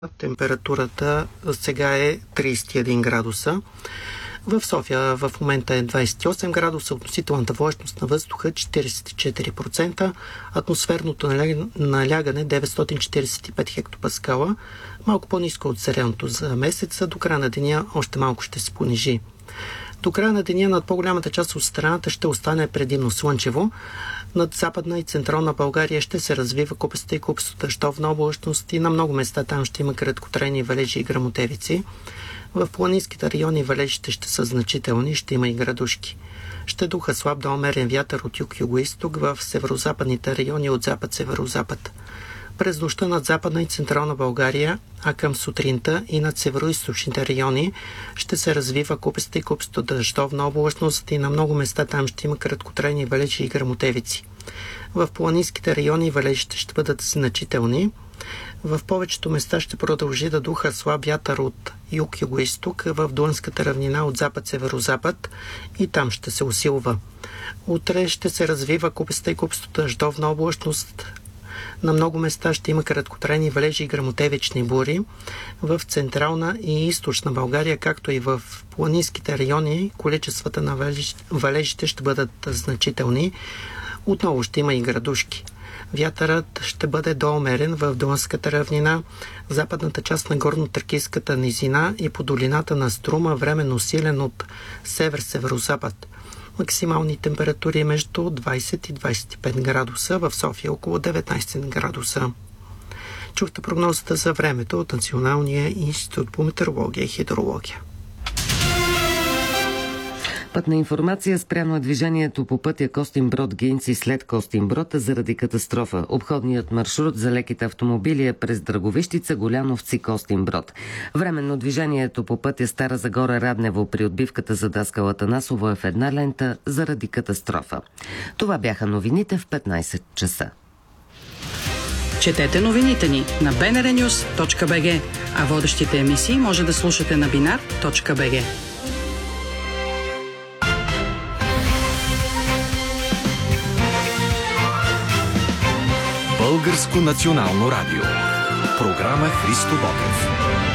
Температурата сега е 31 градуса. В София в момента е 28 градуса, относителната влажност на въздуха 44%, атмосферното налягане 945 хектопаскала, малко по-ниско от средното за месеца. До края на деня още малко ще се понижи. До края на деня над по-голямата част от страната ще остане предимно слънчево. Над Западна и Централна България ще се развива купеста и купесто-дъждовна облачност и на много места там ще има краткотрайни валежи и гръмотевици. В планинските райони валежите ще са значителни, ще има и градушки. Ще духа слаб до умерен вятър от юг-юго-исток в северозападните райони от запад-северозапад. През нощта над Западна и Централна България, а към сутринта и над североизточните райони ще се развива купеста и купесто-дъждовна облачност и на много места там ще има краткотрайни валежи и гръмотевици. В планинските райони валежите ще бъдат значителни. В повечето места ще продължи да духа слаб вятър от юг-юго-исток в Дунавската равнина от запад-северозапад и там ще се усилва. Утре ще се развива купеста и купесто-дъждовна облачност. На много места ще има краткотрайни валежи и гръмотевични бури. В Централна и Източна България, както и в планинските райони, количествата на валежите ще бъдат значителни. Отново ще има и градушки. Вятърът ще бъде доумерен в Дунавската равнина, западната част на горно-тракийската низина и по долината на Струма, временно силен от север-северозапад. Максимални температури между 20 и 25 градуса, в София около 19 градуса. Чухте прогнозата за времето от Националния институт по метеорология и хидрология. Пътна информация: спряно е движението по пътя Костинброд-Гинци след Костинброд заради катастрофа. Обходният маршрут за леките автомобили е през Драговищица, Голяновци-Костинброд. Временно движението по пътя Стара Загора-Раднево при отбивката за Даскал Атанасово е в една лента заради катастрофа. Това бяха новините в 15 часа. Четете новините ни на bnrnews.bg, а водещите емисии може да слушате на binar.bg. Българско национално радио. Програма Христо Ботев.